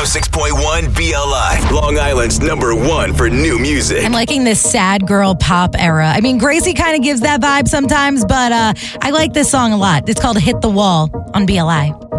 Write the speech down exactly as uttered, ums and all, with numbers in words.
six point one B L I, Long Island's number one for new music. I'm liking this sad girl pop era. I mean, Gracie kind of gives that vibe sometimes, but uh, I like this song a lot. It's called Hit the Wall on B L I.